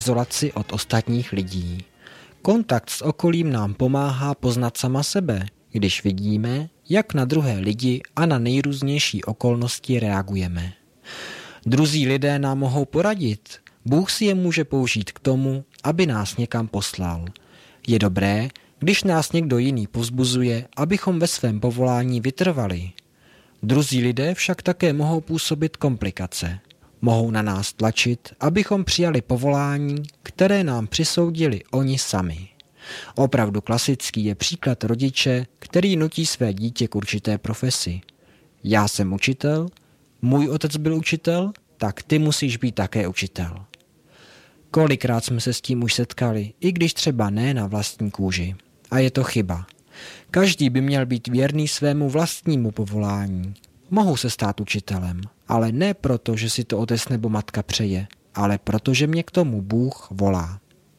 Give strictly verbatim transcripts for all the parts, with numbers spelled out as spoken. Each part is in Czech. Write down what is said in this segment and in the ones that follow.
izolaci od ostatních lidí. Kontakt s okolím nám pomáhá poznat sama sebe, když vidíme, jak na druhé lidi a na nejrůznější okolnosti reagujeme. Druzí lidé nám mohou poradit. Bůh si je může použít k tomu, aby nás někam poslal. Je dobré, když nás někdo jiný povzbuzuje, abychom ve svém povolání vytrvali. Druzí lidé však také mohou působit komplikace. Mohou na nás tlačit, abychom přijali povolání, které nám přisoudili oni sami. Opravdu klasický je příklad rodiče, který nutí své dítě k určité profesi. Já jsem učitel, můj otec byl učitel, tak ty musíš být také učitel. Kolikrát jsme se s tím už setkali, i když třeba ne na vlastní kůži. A je to chyba. Každý by měl být věrný svému vlastnímu povolání. Mohu se stát učitelem, ale ne proto, že si to otec nebo matka přeje, ale proto, že mě k tomu Bůh volá.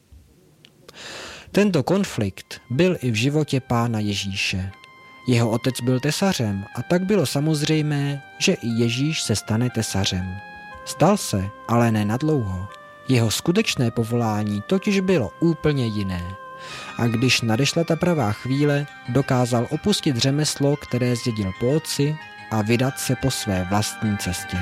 Tento konflikt byl i v životě Pána Ježíše. Jeho otec byl tesařem a tak bylo samozřejmé, že i Ježíš se stane tesařem. Stal se, ale ne nadlouho. Jeho skutečné povolání totiž bylo úplně jiné. A když nadešla ta pravá chvíle, dokázal opustit řemeslo, které zdědil po otci, a vydat se po své vlastní cestě.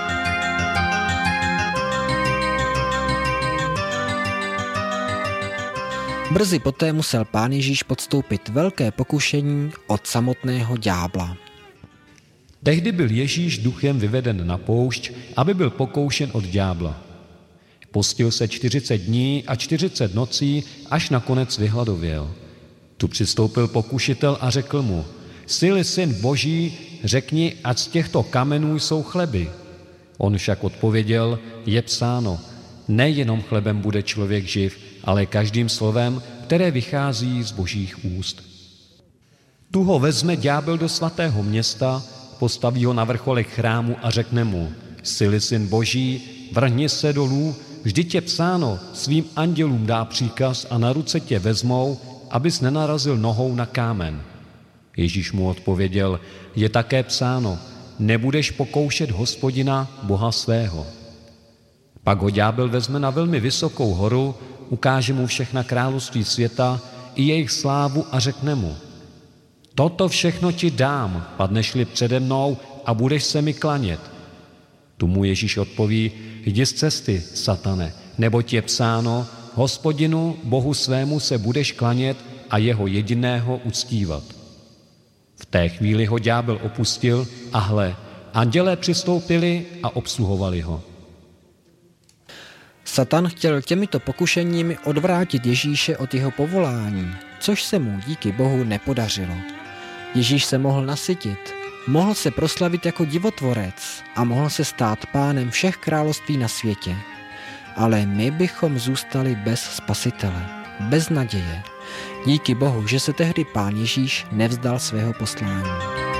Brzy poté musel Pán Ježíš podstoupit velké pokušení od samotného ďábla. Tehdy byl Ježíš duchem vyveden na poušť, aby byl pokoušen od ďábla. Postil se čtyřicet dní a čtyřicet nocí, až nakonec vyhladověl. Tu přistoupil pokušitel a řekl mu: Jsi-li syn Boží, řekni, ať z těchto kamenů jsou chleby. On však odpověděl: Je psáno, nejenom chlebem bude člověk živ, ale každým slovem, které vychází z Božích úst. Tu ho vezme ďábel do svatého města, postaví ho na vrcholek chrámu a řekne mu: Jsi-li syn Boží, vrhni se dolů, vždyť je psáno, svým andělům dá příkaz a na ruce tě vezmou, abys nenarazil nohou na kámen. Ježíš mu odpověděl: Je také psáno, nebudeš pokoušet Hospodina, Boha svého. Pak ho ďábel vezme na velmi vysokou horu, ukáže mu všechna království světa i jejich slávu a řekne mu: Toto všechno ti dám, padneš-li přede mnou a budeš se mi klanět. Tu mu Ježíš odpoví: Jdi z cesty, satane, neboť je psáno, Hospodinu, Bohu svému se budeš klanět a jeho jediného uctívat. V té chvíli ho ďábel opustil a hle, andělé přistoupili a obsluhovali ho. Satan chtěl těmito pokušeními odvrátit Ježíše od jeho povolání, což se mu díky Bohu nepodařilo. Ježíš se mohl nasytit, mohl se proslavit jako divotvorec a mohl se stát pánem všech království na světě. Ale my bychom zůstali bez spasitele, bez naděje. Díky Bohu, že se tehdy Pán Ježíš nevzdal svého poslání.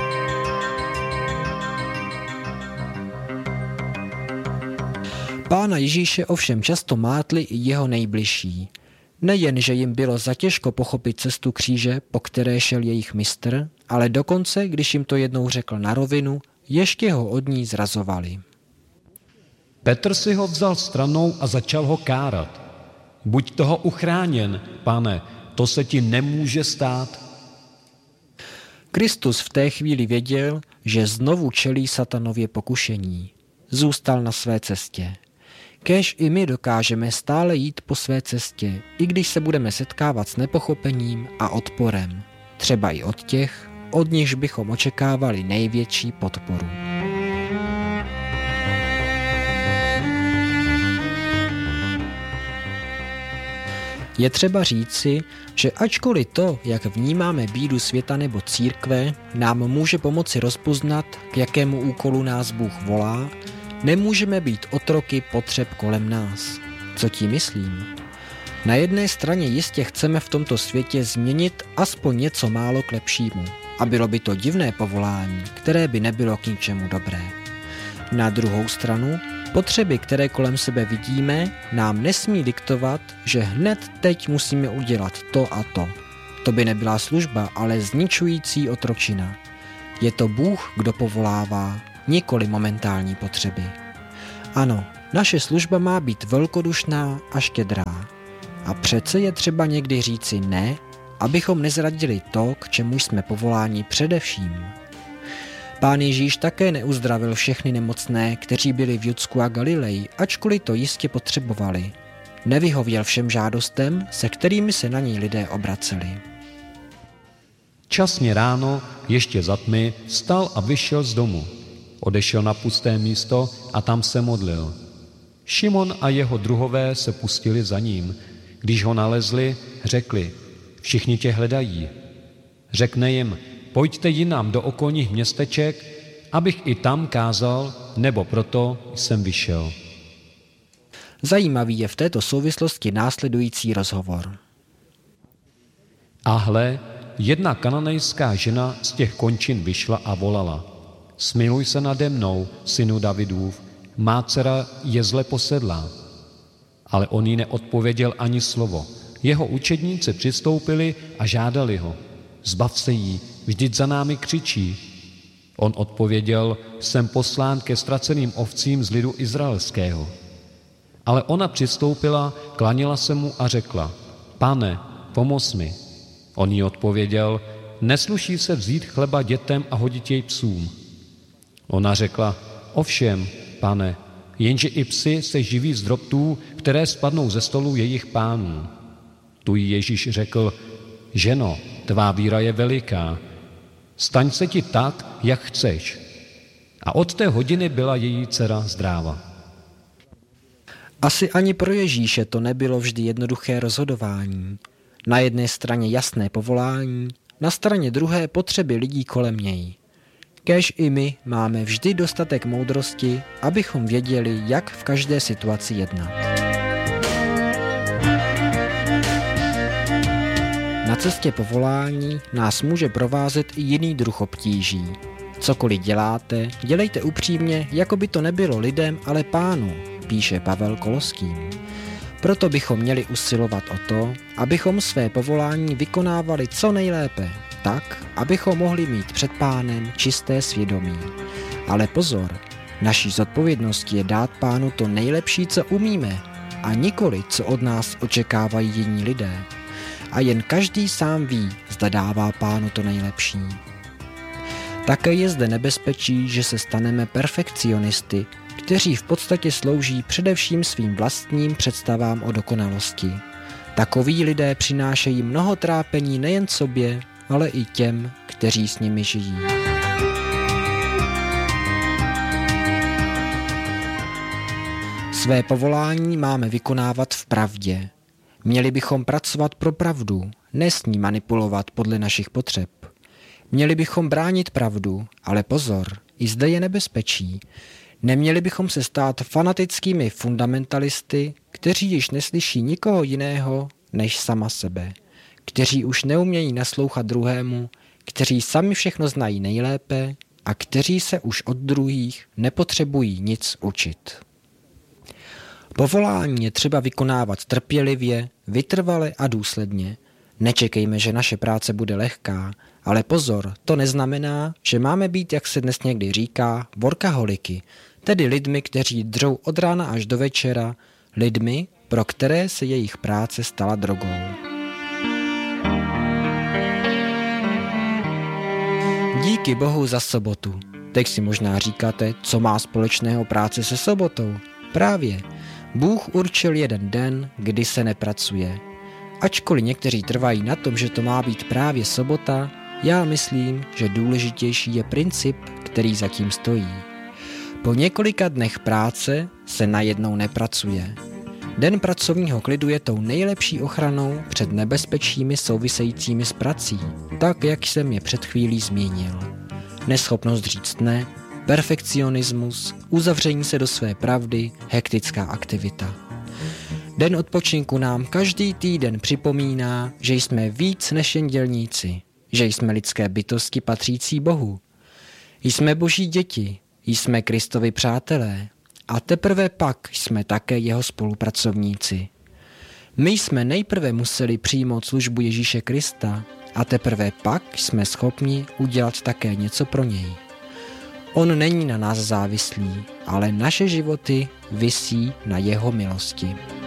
Pána Ježíše ovšem často mátli i jeho nejbližší. Nejen, že jim bylo zatěžko pochopit cestu kříže, po které šel jejich mistr, ale dokonce, když jim to jednou řekl na rovinu, ještě ho od ní zrazovali. Petr si ho vzal stranou a začal ho kárat. Buď toho uchráněn, Pane, to se ti nemůže stát. Kristus v té chvíli věděl, že znovu čelí satanově pokušení. Zůstal na své cestě. Kéž i my dokážeme stále jít po své cestě, i když se budeme setkávat s nepochopením a odporem. Třeba i od těch, od nichž bychom očekávali největší podporu. Je třeba říci, že ačkoliv to, jak vnímáme bídu světa nebo církve, nám může pomoci rozpoznat, k jakému úkolu nás Bůh volá, nemůžeme být otroky potřeb kolem nás. Co tím myslím? Na jedné straně jistě chceme v tomto světě změnit aspoň něco málo k lepšímu. A bylo by to divné povolání, které by nebylo k ničemu dobré. Na druhou stranu, potřeby, které kolem sebe vidíme, nám nesmí diktovat, že hned teď musíme udělat to a to. To by nebyla služba, ale zničující otročina. Je to Bůh, kdo povolává, nikoli momentální potřeby. Ano, Naše služba má být velkodušná a štědrá. A přece je třeba někdy říci ne, abychom nezradili to, k čemu jsme povoláni především. Pán Ježíš také neuzdravil všechny nemocné, kteří byli v Judsku a Galileji, ačkoliv to jistě potřebovali. Nevyhověl všem žádostem, se kterými se na něj lidé obraceli. Časně ráno, ještě za tmy, vstal a vyšel z domu. Odešel na pusté místo a tam se modlil. Šimon a jeho druhové se pustili za ním. Když ho nalezli, řekli, všichni tě hledají. Řekne jim, pojďte jinam do okolních městeček, abych i tam kázal, nebo proto jsem vyšel. Zajímavý je v této souvislosti následující rozhovor. A hle, jedna kananejská žena z těch končin vyšla a volala. Smiluj se nade mnou, synu Davidův, má dcera je zle posedlá. Ale on jí neodpověděl ani slovo. Jeho učedníci přistoupili a žádali ho. Zbav se jí, vždyť za námi křičí. On odpověděl, jsem poslán ke ztraceným ovcím z lidu izraelského. Ale ona přistoupila, klanila se mu a řekla, Pane, pomoz mi. On jí odpověděl, nesluší se vzít chleba dětem a hodit jej psům. Ona řekla, ovšem, pane, jenže i psi se živí z drobtů, které spadnou ze stolu jejich pánů. Tu jí Ježíš řekl, ženo, tvá víra je veliká, staň se ti tak, jak chceš. A od té hodiny byla její dcera zdráva. Asi ani pro Ježíše to nebylo vždy jednoduché rozhodování. Na jedné straně jasné povolání, na straně druhé potřeby lidí kolem něj. Kéž i my máme vždy dostatek moudrosti, abychom věděli, jak v každé situaci jednat. Na cestě povolání nás může provázet i jiný druh obtíží. Cokoliv děláte, dělejte upřímně, jako by to nebylo lidem, ale Pánu, píše Pavel Koloským. Proto bychom měli usilovat o to, abychom své povolání vykonávali co nejlépe, tak, abychom mohli mít před Pánem čisté svědomí. Ale pozor, naší zodpovědností je dát Pánu to nejlepší, co umíme, a nikoli, co od nás očekávají jiní lidé. A jen každý sám ví, zda dává Pánu to nejlepší. Také je zde nebezpečí, že se staneme perfekcionisty, kteří v podstatě slouží především svým vlastním představám o dokonalosti. Takoví lidé přinášejí mnoho trápení nejen sobě, ale i těm, kteří s nimi žijí. Své povolání máme vykonávat v pravdě. Měli bychom pracovat pro pravdu, ne s ní manipulovat podle našich potřeb. Měli bychom bránit pravdu, ale pozor, i zde je nebezpečí. Neměli bychom se stát fanatickými fundamentalisty, kteří již neslyší nikoho jiného než sama sebe, kteří už neumějí naslouchat druhému, kteří sami všechno znají nejlépe a kteří se už od druhých nepotřebují nic učit. Povolání je třeba vykonávat trpělivě, vytrvale a důsledně. Nečekejme, že naše práce bude lehká, ale pozor, to neznamená, že máme být, jak se dnes někdy říká, workaholiky, tedy lidmi, kteří dřou od rána až do večera, lidmi, pro které se jejich práce stala drogou. Díky Bohu za sobotu. Teď si možná říkáte, co má společného práce se sobotou. Právě, Bůh určil jeden den, kdy se nepracuje. Ačkoliv někteří trvají na tom, že to má být právě sobota, já myslím, že důležitější je princip, který zatím stojí. Po několika dnech práce se najednou nepracuje. Den pracovního klidu je tou nejlepší ochranou před nebezpečími souvisejícími s prací, tak jak jsem je před chvílí zmínil. Neschopnost říct ne, perfekcionismus, uzavření se do své pravdy, hektická aktivita. Den odpočinku nám každý týden připomíná, že jsme víc než jen dělníci, že jsme lidské bytosti patřící Bohu. Jsme Boží děti, jsme Kristovi přátelé a teprve pak jsme také jeho spolupracovníci. My jsme nejprve museli přijmout službu Ježíše Krista a teprve pak jsme schopni udělat také něco pro něj. On není na nás závislý, ale naše životy visí na jeho milosti.